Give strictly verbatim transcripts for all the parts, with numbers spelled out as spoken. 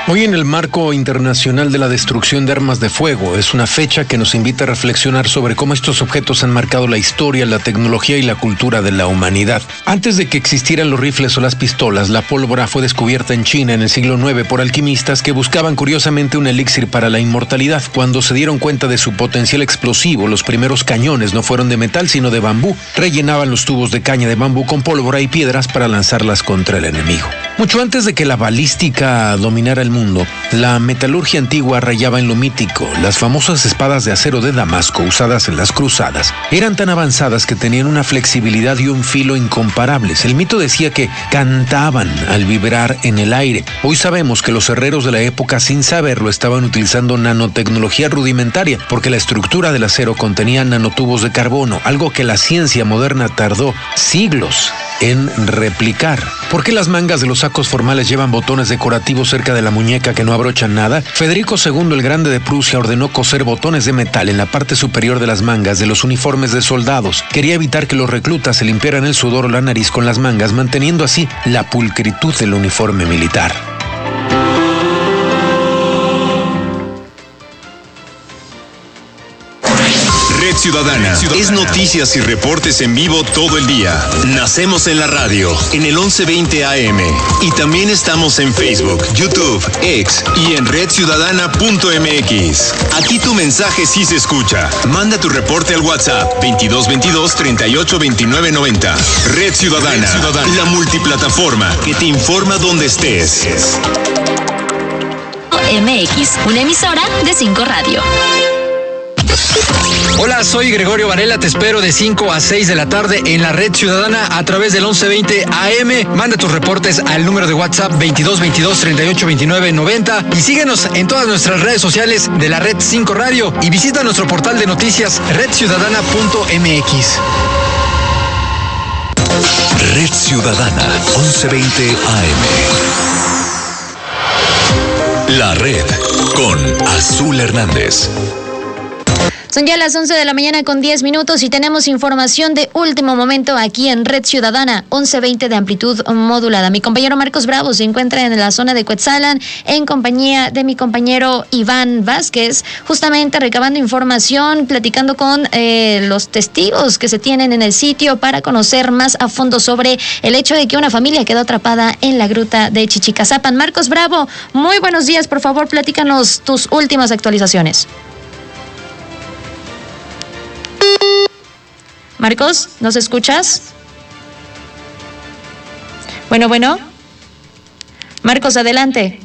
Hoy, en el marco internacional de la destrucción de armas de fuego, es una fecha que nos invita a reflexionar sobre cómo estos objetos han marcado la historia, la tecnología y la cultura de la humanidad. Antes de que existieran los rifles o las pistolas, la pólvora fue descubierta en China en el siglo nueve por alquimistas que buscaban curiosamente un elixir para la inmortalidad. Cuando se dieron cuenta de su potencial explosivo, los primeros cañones no fueron de metal sino de bambú. Rellenaban los tubos de caña de bambú con pólvora y piedras para lanzarlas contra el enemigo. Mucho antes de que la balística dominara el mundo, la metalurgia antigua rayaba en lo mítico. Las famosas espadas de acero de Damasco, usadas en las cruzadas, eran tan avanzadas que tenían una flexibilidad y un filo incomparables. El mito decía que cantaban al vibrar en el aire. Hoy sabemos que los herreros de la época, sin saberlo, estaban utilizando nanotecnología rudimentaria, porque la estructura del acero contenía nanotubos de carbono, algo que la ciencia moderna tardó siglos en replicar. ¿Por qué las mangas de los sacos formales llevan botones decorativos cerca de la muñeca que no abrochan nada? Federico segundo el Grande de Prusia ordenó coser botones de metal en la parte superior de las mangas de los uniformes de soldados. Quería evitar que los reclutas se limpiaran el sudor o la nariz con las mangas, manteniendo así la pulcritud del uniforme militar. Red Ciudadana es noticias y reportes en vivo todo el día. Nacemos en la radio, en el once veinte A M. Y también estamos en Facebook, YouTube, X y en red ciudadana punto m x. Aquí tu mensaje sí se escucha. Manda tu reporte al WhatsApp veintidós veintidós treinta y ocho veintinueve noventa. Red Ciudadana, Red Ciudadana, la multiplataforma que te informa donde estés. M X, una emisora de cinco Radio. Hola, soy Gregorio Varela, te espero de cinco a seis de la tarde en la Red Ciudadana a través del once veinte A M. Manda tus reportes al número de WhatsApp veintidós veintidós treinta y ocho veintinueve noventa y síguenos en todas nuestras redes sociales de la Red cinco Radio y visita nuestro portal de noticias red ciudadana punto m x. Red Ciudadana, once veinte A M. La Red con Azul Hernández. Son ya las once de la mañana con diez minutos y tenemos información de último momento aquí en Red Ciudadana, once veinte de amplitud modulada. Mi compañero Marcos Bravo se encuentra en la zona de Cuetzalan en compañía de mi compañero Iván Vázquez, justamente recabando información, platicando con eh, los testigos que se tienen en el sitio para conocer más a fondo sobre el hecho de que una familia quedó atrapada en la gruta de Chichicazapan. Marcos Bravo, muy buenos días, por favor, platícanos tus últimas actualizaciones. Marcos, ¿nos escuchas? Bueno, bueno. Marcos, adelante.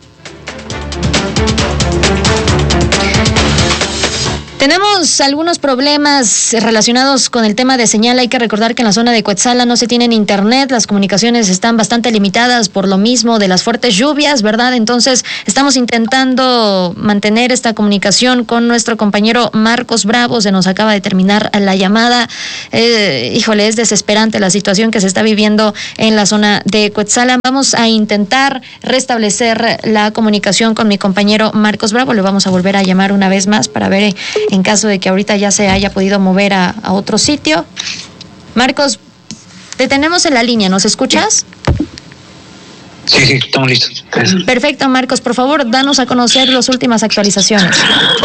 Tenemos algunos problemas relacionados con el tema de señal. Hay que recordar que en la zona de Cuetzalan no se tienen internet, las comunicaciones están bastante limitadas por lo mismo de las fuertes lluvias, ¿verdad? Entonces estamos intentando mantener esta comunicación con nuestro compañero Marcos Bravo. Se nos acaba de terminar la llamada. Eh, híjole, es desesperante la situación que se está viviendo en la zona de Cuetzalan. Vamos a intentar restablecer la comunicación con mi compañero Marcos Bravo. Le vamos a volver a llamar una vez más para ver en caso de que ahorita ya se haya podido mover a, a otro sitio. Marcos, te tenemos en la línea, ¿nos escuchas? Sí, sí, estamos listos. Perfecto, Marcos, por favor, danos a conocer las últimas actualizaciones.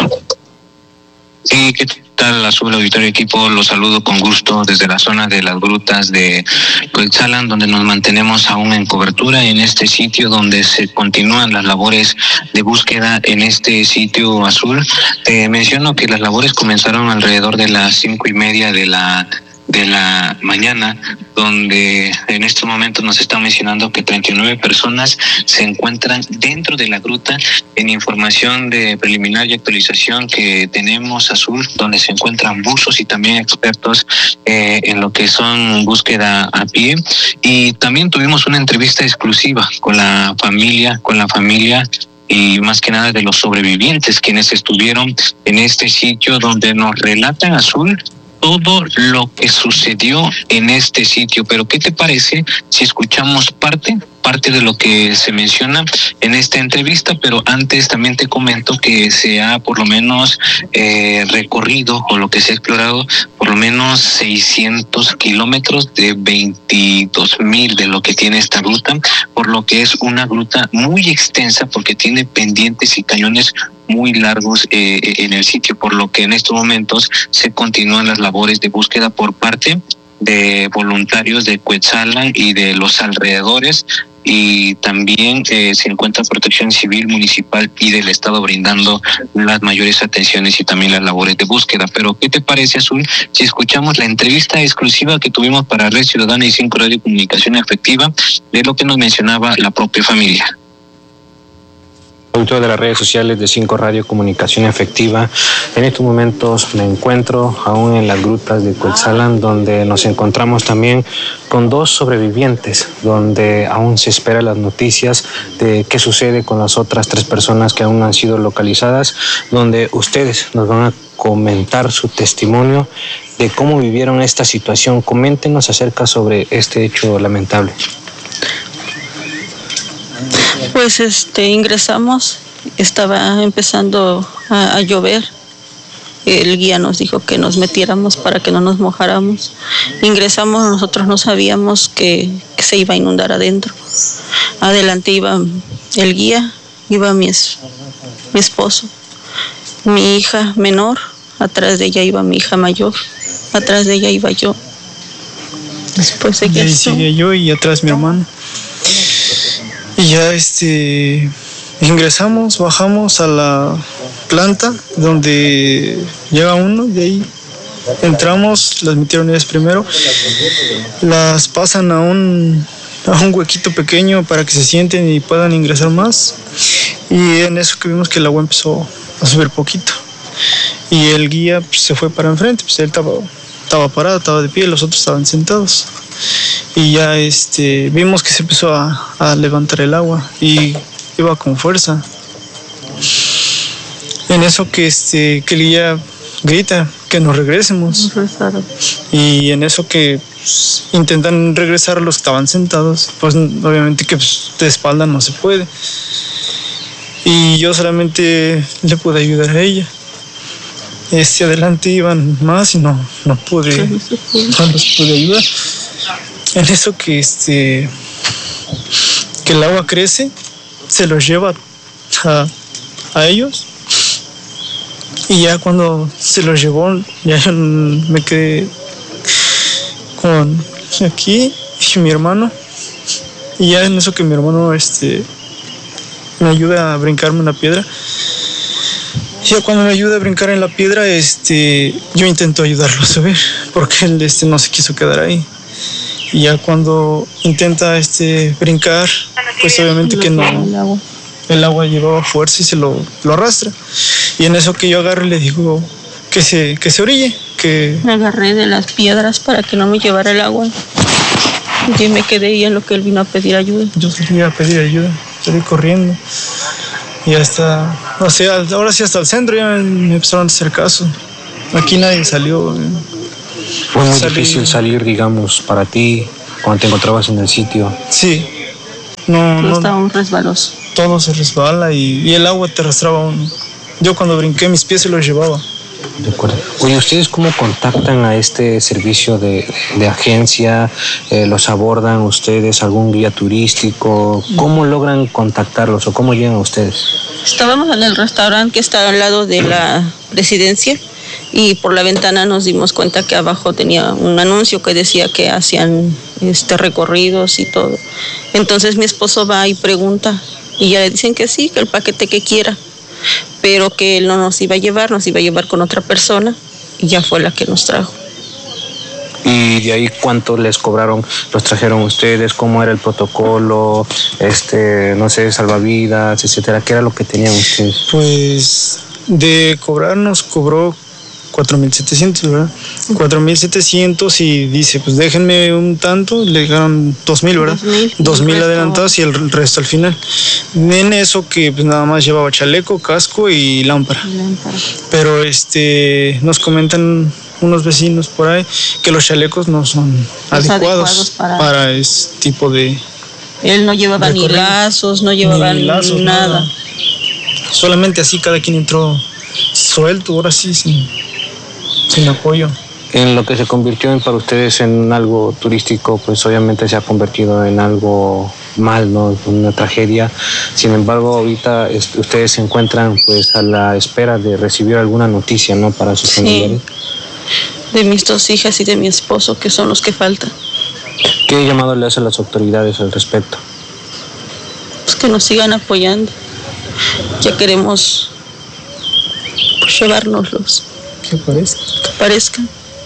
Sí, ¿qué tal? Azul Auditorio Equipo, los saludo con gusto desde la zona de las grutas de Cuetzalan, donde nos mantenemos aún en cobertura en este sitio donde se continúan las labores de búsqueda en este sitio azul. Te menciono que las labores comenzaron alrededor de las cinco y media de la de la mañana, donde en este momento nos están mencionando que treinta y nueve personas se encuentran dentro de la gruta. En información de preliminar y actualización que tenemos azul, donde se encuentran buzos y también expertos eh, en lo que son búsqueda a pie. Y también tuvimos una entrevista exclusiva con la familia, con la familia y más que nada de los sobrevivientes quienes estuvieron en este sitio, donde nos relatan azul todo lo que sucedió en este sitio. Pero ¿qué te parece si escuchamos parte parte de lo que se menciona en esta entrevista, pero antes también te comento que se ha por lo menos eh, recorrido, o lo que se ha explorado, por lo menos seiscientos kilómetros de veintidós mil de lo que tiene esta ruta, por lo que es una ruta muy extensa porque tiene pendientes y cañones muy largos eh, en el sitio, por lo que en estos momentos se continúan las labores de búsqueda por parte de voluntarios de Cuetzalan y de los alrededores, y también eh, se encuentra Protección Civil Municipal y del Estado brindando las mayores atenciones y también las labores de búsqueda. Pero ¿qué te parece, Azul, si escuchamos la entrevista exclusiva que tuvimos para Red Ciudadana y cinco Radio Comunicación Efectiva de lo que nos mencionaba la propia familia? Autor de las redes sociales de cinco Radio Comunicación Efectiva. En estos momentos me encuentro aún en las grutas de Cuetzalan, donde nos encontramos también con dos sobrevivientes, donde aún se esperan las noticias de qué sucede con las otras tres personas que aún han sido localizadas, donde ustedes nos van a comentar su testimonio de cómo vivieron esta situación. Coméntenos acerca sobre este hecho lamentable. Pues este ingresamos, estaba empezando a, a llover. El guía nos dijo que nos metiéramos para que no nos mojáramos. Ingresamos, nosotros no sabíamos que, que se iba a inundar adentro. Adelante iba el guía, iba mi, es, mi esposo, mi hija menor, atrás de ella iba mi hija mayor, atrás de ella iba yo. Después de y ahí sigue yo y atrás mi hermano. Y ya este ingresamos, bajamos a la planta donde llega uno, de ahí entramos, las metieron ellas primero, las pasan a un, a un huequito pequeño para que se sienten y puedan ingresar más. Y en eso que vimos que el agua empezó a subir poquito. Y el guía pues, se fue para enfrente, pues él estaba, estaba parado, estaba de pie, los otros estaban sentados. Y ya este, vimos que se empezó a, a levantar el agua y iba con fuerza. En eso que, este, que el guía grita que nos regresemos. Y en eso que pues, intentan regresar los que estaban sentados, pues obviamente que pues, de espalda no se puede. Y yo solamente le pude ayudar a ella. Este, adelante iban más y no, no pude, no los pude ayudar. En eso que este que el agua crece, se los lleva a, a ellos, y ya cuando se los llevó, ya yo me quedé con aquí y mi hermano, y ya en eso que mi hermano este me ayuda a brincarme una piedra. Ya cuando me ayuda a brincar en la piedra, este yo intento ayudarlo a subir, porque él este no se quiso quedar ahí. Y ya cuando intenta este brincar, pues obviamente que no, el agua llevaba fuerza y se lo, lo arrastra. Y en eso que yo agarro y le digo que se, que se orille, que... Me agarré de las piedras para que no me llevara el agua. Y me quedé ahí en lo que él vino a pedir ayuda. Yo salí a pedir ayuda, salí corriendo. Y hasta, no sé, ahora sí hasta el centro ya me empezaron a hacer caso. Aquí nadie salió. ¿Fue muy Salí. difícil salir, digamos, para ti cuando te encontrabas en el sitio? Sí. No, no, estaba un resbaloso. Todo se resbala y, y el agua te arrastraba a uno. Yo cuando brinqué mis pies se los llevaba. De acuerdo. Oye, ¿ustedes cómo contactan a este servicio de, de agencia? Eh, ¿Los abordan ustedes? ¿Algún guía turístico? ¿Cómo logran contactarlos o cómo llegan a ustedes? Estábamos en el restaurante que está al lado de la residencia. Y por la ventana nos dimos cuenta que abajo tenía un anuncio que decía que hacían este recorridos y todo. Entonces mi esposo va y pregunta y ya le dicen que sí, que el paquete que quiera, pero que él no nos iba a llevar, nos iba a llevar con otra persona y ya fue la que nos trajo. ¿Y de ahí cuánto les cobraron? ¿Los trajeron ustedes? ¿Cómo era el protocolo? Este, no sé, salvavidas, etcétera. ¿Qué era lo que tenían ustedes? Pues de cobrar nos cobró cuatro mil setecientos, ¿verdad? cuatro mil setecientos y dice, pues déjenme un tanto, le dejaron dos mil, ¿verdad? dos mil adelantados y el resto al final. En eso que pues nada más llevaba chaleco, casco y lámpara. lámpara. Pero este nos comentan unos vecinos por ahí que los chalecos no son adecuados, adecuados para... para ese tipo de, Él no llevaba Recorrido. ni lazos, no llevaba Ni lazos, nada. nada. Solamente así cada quien entró suelto, ahora sí, sin, sin apoyo. En lo que se convirtió en, para ustedes en algo turístico, pues obviamente se ha convertido en algo mal, ¿no? Una tragedia. Sin embargo, ahorita es, ustedes se encuentran pues a la espera de recibir alguna noticia, ¿no? Para sus Sí. familiares. De mis dos hijas y de mi esposo, que son los que faltan. ¿Qué llamado le hacen las autoridades al respecto? Pues que nos sigan apoyando. Ya queremos pues, llevárnoslos, ¿Qué parece? que aparezcan.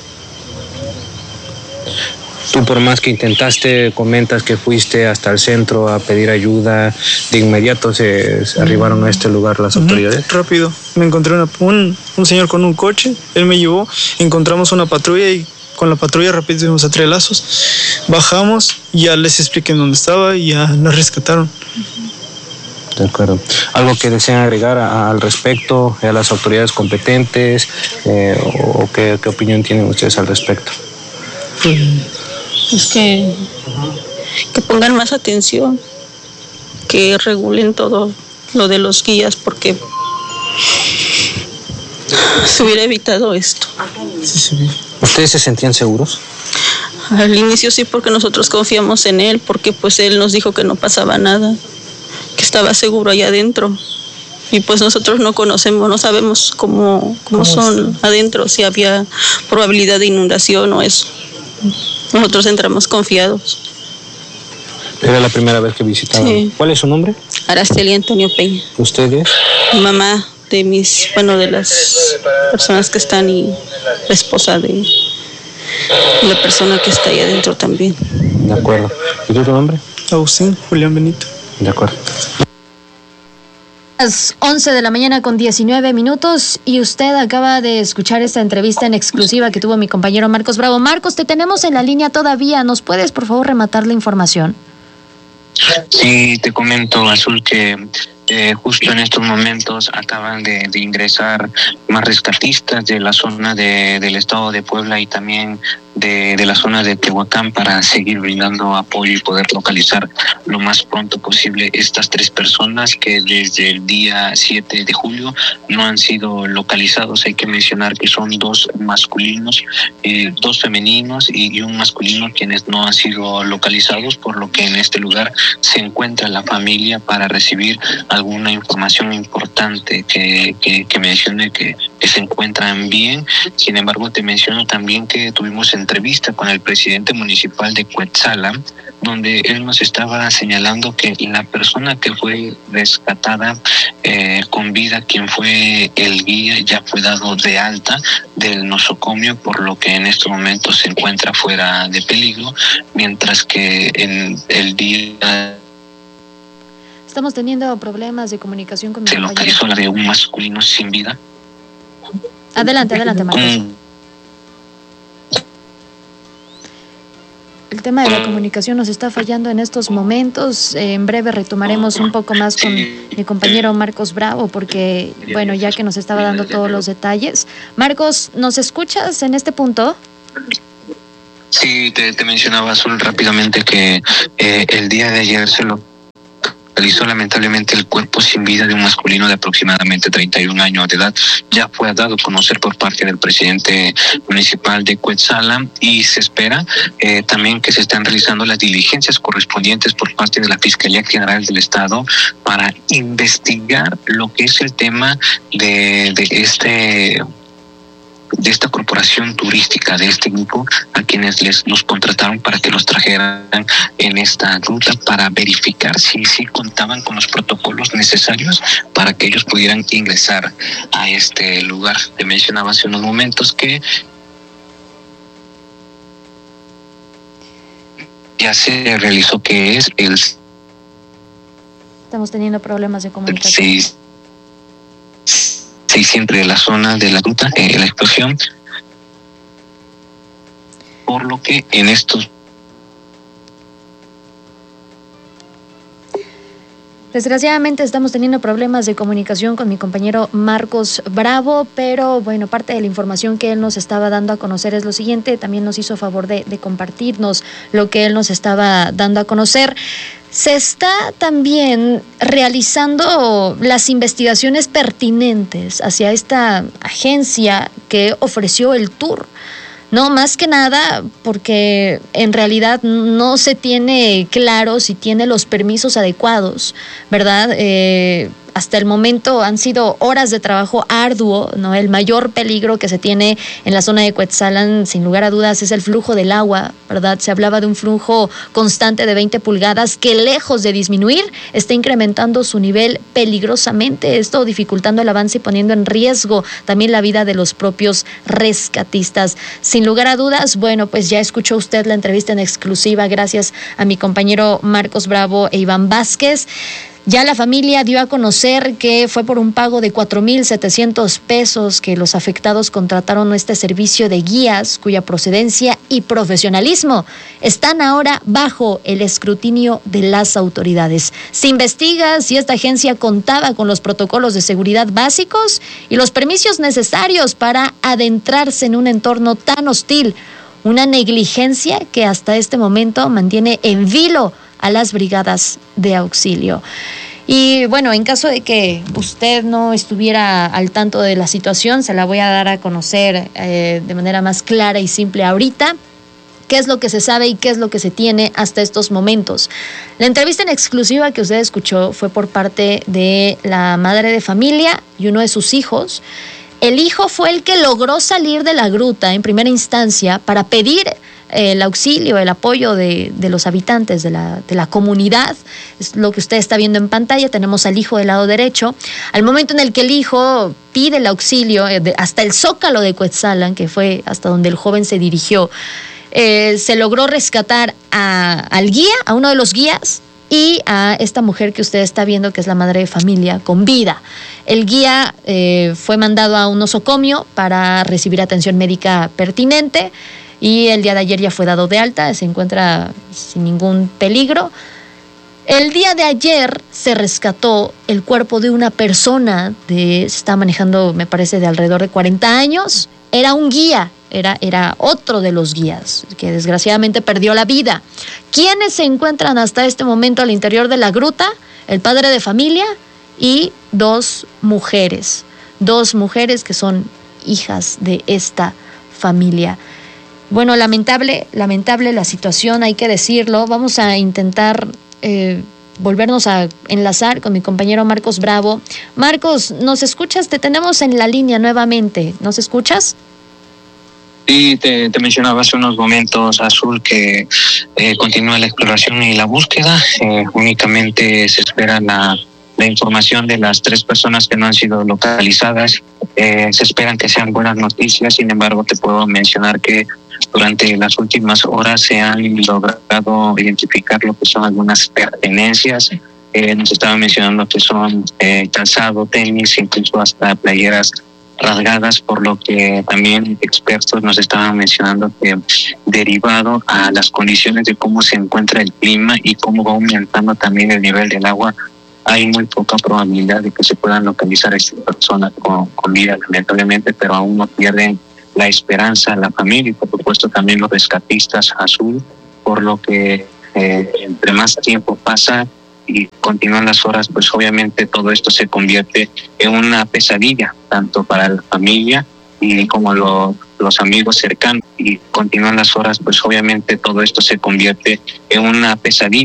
Tú, por más que intentaste, comentas que fuiste hasta el centro a pedir ayuda, de inmediato se, se arribaron a este lugar las autoridades. Uh-huh. Rápido, me encontré una, un, un señor con un coche, él me llevó, encontramos una patrulla y con la patrulla rápido fuimos a Tres Lazos, bajamos, ya les expliqué dónde estaba y ya la rescataron. De acuerdo. ¿Algo que desean agregar a, al respecto, a las autoridades competentes, eh, o qué, qué opinión tienen ustedes al respecto? Pues, es que, que pongan más atención, que regulen todo lo de los guías, porque se hubiera evitado esto. Sí, sí. ¿Ustedes se sentían seguros? Al inicio sí, porque nosotros confiamos en él, porque pues él nos dijo que no pasaba nada, que estaba seguro allá adentro. Y pues nosotros no conocemos, no sabemos cómo, cómo son adentro, si había probabilidad de inundación o eso. Nosotros entramos confiados. Era la primera vez que visitaban. Sí. ¿Cuál es su nombre? Araceli Antonio Peña. ¿Ustedes? Mamá de mis, bueno, de las personas que están y la esposa de la persona que está ahí adentro también. De acuerdo. ¿Y tú tu nombre? Agustín Julián Benito. De acuerdo. Las once de la mañana con diecinueve minutos y usted acaba de escuchar esta entrevista en exclusiva que tuvo mi compañero Marcos Bravo. Marcos, te tenemos en la línea todavía. ¿Nos puedes, por favor, rematar la información? Sí, te comento, Azul, que eh, justo en estos momentos acaban de, de ingresar más rescatistas de la zona de, del estado de Puebla y también de, de la zona de Tehuacán para seguir brindando apoyo y poder localizar lo más pronto posible estas tres personas que desde el día siete de julio no han sido localizados. Hay que mencionar que son dos masculinos, eh, dos femeninos y, y un masculino quienes no han sido localizados, por lo que en este lugar se encuentra la familia para recibir alguna información importante que, que, que mencione que, que se encuentran bien. Sin embargo, te menciono también que tuvimos entrevista con el presidente municipal de Cuetzala, donde él nos estaba señalando que la persona que fue rescatada eh, con vida, quien fue el guía, ya fue dado de alta del nosocomio, por lo que en estos momentos se encuentra fuera de peligro, mientras que en el día Estamos teniendo problemas de comunicación con mi se compañero. localizó la de un masculino sin vida. Adelante, adelante, Marcos. Un El tema de la comunicación nos está fallando en estos momentos. Eh, en breve retomaremos un poco más con mi compañero Marcos Bravo, porque, bueno, ya que nos estaba dando todos los detalles. Marcos, ¿nos escuchas en este punto? Sí, te, te mencionaba, Azul, rápidamente que eh, el día de ayer se lo realizó lamentablemente el cuerpo sin vida de un masculino de aproximadamente treinta y un años de edad. Ya fue dado a conocer por parte del presidente municipal de Cuetzala y se espera eh, también que se están realizando las diligencias correspondientes por parte de la Fiscalía General del Estado para investigar lo que es el tema de, de este de esta corporación turística, de este grupo, a quienes les los contrataron para que los trajeran en esta ruta para verificar si sí contaban con los protocolos necesarios para que ellos pudieran ingresar a este lugar. Te mencionaba hace unos momentos que ya se realizó, que es el Estamos teniendo problemas de comunicación. sí, sí, siempre de la zona de la ruta, eh, la explosión, por lo que en estos Desgraciadamente estamos teniendo problemas de comunicación con mi compañero Marcos Bravo, pero bueno, parte de la información que él nos estaba dando a conocer es lo siguiente. También nos hizo favor de, de compartirnos lo que él nos estaba dando a conocer. Se está también realizando las investigaciones pertinentes hacia esta agencia que ofreció el tour. No, más que nada porque en realidad no se tiene claro si tiene los permisos adecuados, ¿verdad? Eh, hasta el momento han sido horas de trabajo arduo, ¿no? El mayor peligro que se tiene en la zona de Cuetzalan, sin lugar a dudas, es el flujo del agua, ¿verdad? Se hablaba de un flujo constante de veinte pulgadas que, lejos de disminuir, está incrementando su nivel peligrosamente, esto dificultando el avance y poniendo en riesgo también la vida de los propios rescatistas. Sin lugar a dudas, bueno, pues ya escuchó usted la entrevista en exclusiva gracias a mi compañero Marcos Bravo e Iván Vázquez. Ya la familia dio a conocer que fue por un pago de cuatro mil setecientos pesos que los afectados contrataron este servicio de guías cuya procedencia y profesionalismo están ahora bajo el escrutinio de las autoridades. Se investiga si esta agencia contaba con los protocolos de seguridad básicos y los permisos necesarios para adentrarse en un entorno tan hostil, una negligencia que hasta este momento mantiene en vilo a las brigadas de auxilio. Y bueno, en caso de que usted no estuviera al tanto de la situación, se la voy a dar a conocer eh, de manera más clara y simple ahorita. ¿Qué es lo que se sabe y qué es lo que se tiene hasta estos momentos? La entrevista en exclusiva que usted escuchó fue por parte de la madre de familia y uno de sus hijos. El hijo fue el que logró salir de la gruta en primera instancia para pedir el auxilio, el apoyo de, de los habitantes de la, de la comunidad. Es lo que usted está viendo en pantalla. Tenemos al hijo del lado derecho. Al momento en el que el hijo pide el auxilio, de, hasta el Zócalo de Cuetzalan, que fue hasta donde el joven se dirigió, eh, se logró rescatar a, al guía, a uno de los guías, y a esta mujer que usted está viendo, que es la madre de familia, con vida. El guía eh, fue mandado a un nosocomio para recibir atención médica pertinente, y el día de ayer ya fue dado de alta, se encuentra sin ningún peligro. El día de ayer se rescató el cuerpo de una persona, de, se está manejando, me parece, de alrededor de cuarenta años. Era un guía, era, era otro de los guías, que desgraciadamente perdió la vida. ¿Quiénes se encuentran hasta este momento al interior de la gruta? El padre de familia y dos mujeres. Dos mujeres que son hijas de esta familia. Bueno, lamentable, lamentable la situación, hay que decirlo. Vamos a intentar eh, volvernos a enlazar con mi compañero Marcos Bravo. Marcos, ¿nos escuchas? Te tenemos en la línea nuevamente. ¿Nos escuchas? Sí, te, te mencionaba hace unos momentos, Azul, que eh, continúa la exploración y la búsqueda. Eh, únicamente se espera la, la información de las tres personas que no han sido localizadas. Eh, se esperan que sean buenas noticias. Sin embargo, te puedo mencionar que durante las últimas horas se han logrado identificar lo que son algunas pertenencias. Eh, nos estaban mencionando que son eh, calzado, tenis, incluso hasta playeras rasgadas, por lo que también expertos nos estaban mencionando que, derivado a las condiciones de cómo se encuentra el clima y cómo va aumentando también el nivel del agua, hay muy poca probabilidad de que se puedan localizar a estas personas con, con vida, lamentablemente, pero aún no pierden la esperanza, la familia y por supuesto también los rescatistas, Azul, por lo que eh, entre más tiempo pasa y continúan las horas, pues obviamente todo esto se convierte en una pesadilla, tanto para la familia y como lo, los amigos cercanos, y continúan las horas, pues obviamente todo esto se convierte en una pesadilla.